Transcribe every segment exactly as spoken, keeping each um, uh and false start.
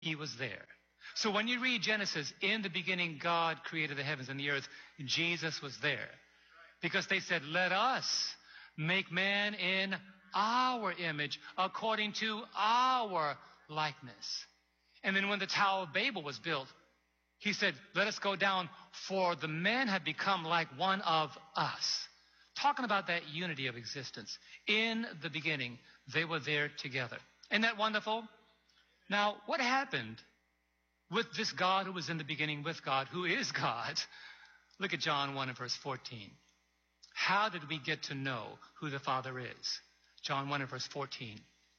he was there. So when you read Genesis, in the beginning God created the heavens and the earth, Jesus was there. Because they said, let us make man in our image, according to our likeness. And then when the Tower of Babel was built, he said, let us go down, for the men have become like one of us. Talking about that unity of existence. In the beginning, they were there together. Isn't that wonderful? Now, what happened with this God who was in the beginning with God, who is God? Look at John one and verse fourteen. How did we get to know who the Father is? John one and verse fourteen.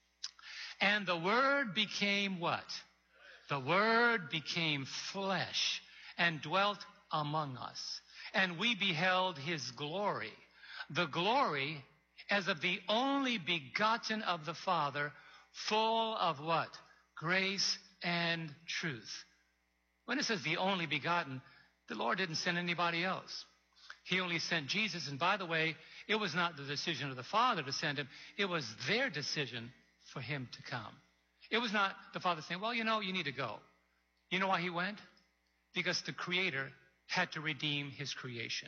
And the Word became what? The Word became flesh and dwelt among us. And we beheld his glory. The glory as of the only begotten of the Father, full of what? Grace and truth. When it says the only begotten, the Lord didn't send anybody else. He only sent Jesus. And by the way, it was not the decision of the Father to send him. It was their decision for him to come. It was not the Father saying, well, you know, you need to go. You know why he went? Because the Creator had to redeem his creation.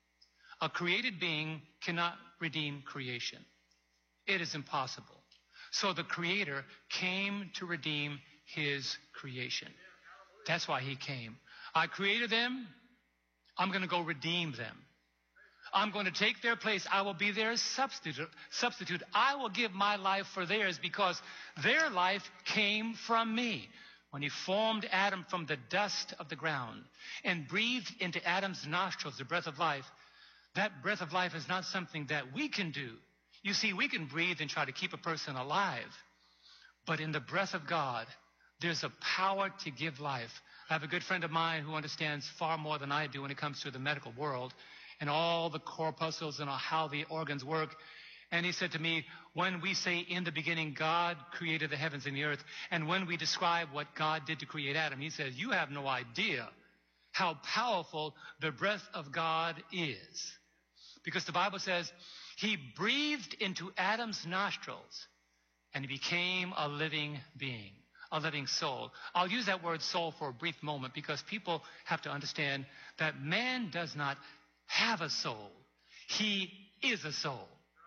A created being cannot redeem creation. It is impossible. So the Creator came to redeem his creation. That's why he came. I created them. I'm going to go redeem them. I'm going to take their place. I will be their substitute. substitute. I will give my life for theirs because their life came from me. When he formed Adam from the dust of the ground and breathed into Adam's nostrils the breath of life, that breath of life is not something that we can do. You see, we can breathe and try to keep a person alive. But in the breath of God, there's a power to give life. I have a good friend of mine who understands far more than I do when it comes to the medical world and all the corpuscles and how the organs work. And he said to me, when we say in the beginning God created the heavens and the earth, and when we describe what God did to create Adam, he says, you have no idea how powerful the breath of God is. Because the Bible says he breathed into Adam's nostrils and he became a living being, a living soul. I'll use that word soul for a brief moment because people have to understand that man does not have a soul. He is a soul.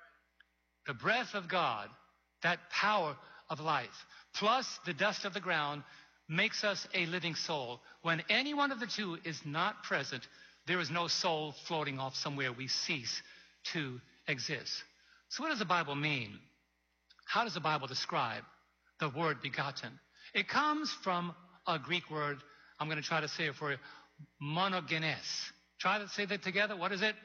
The breath of God, that power of life, plus the dust of the ground, makes us a living soul. When any one of the two is not present, there is no soul floating off somewhere. We cease to exist. So what does the Bible mean? How does the Bible describe the word begotten? It comes from a Greek word. I'm going to try to say it for you. Monogenes. Try to say that together. What is it?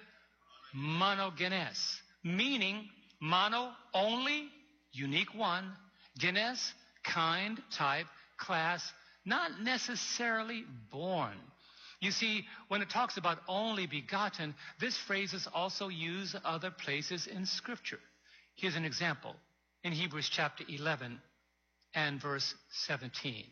Monogenes. Meaning, mono, only, unique one. Genes, kind, type, class, not necessarily born. You see, when it talks about only begotten, this phrase is also used other places in Scripture. Here's an example in Hebrews chapter eleven and verse seventeen.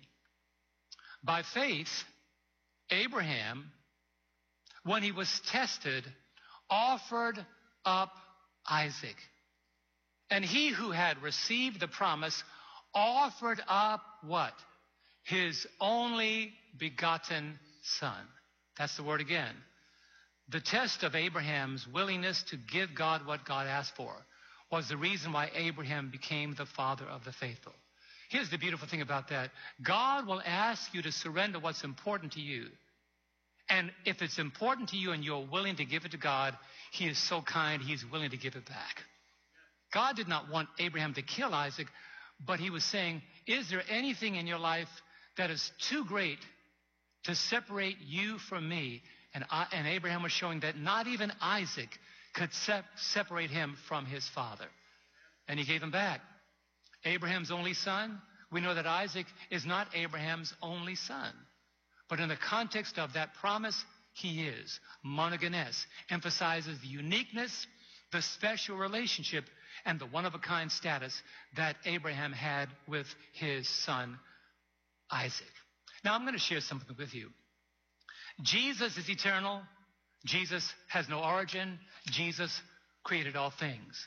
By faith, Abraham, when he was tested, offered up Isaac. And he who had received the promise offered up what? His only begotten son. That's the word again. The test of Abraham's willingness to give God what God asked for was the reason why Abraham became the father of the faithful. Here's the beautiful thing about that. God will ask you to surrender what's important to you. And if it's important to you and you're willing to give it to God, he is so kind, he's willing to give it back. God did not want Abraham to kill Isaac, but he was saying, is there anything in your life that is too great to separate you from me? And, I, and Abraham was showing that not even Isaac could sep- separate him from his father. And he gave him back. Abraham's only son, we know that Isaac is not Abraham's only son. But in the context of that promise, he is. Monogenes emphasizes the uniqueness, the special relationship, and the one-of-a-kind status that Abraham had with his son, Isaac. Now, I'm going to share something with you. Jesus is eternal. Jesus has no origin. Jesus created all things.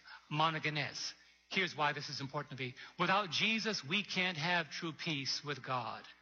Monogenes. Here's why this is important to me. Without Jesus, we can't have true peace with God.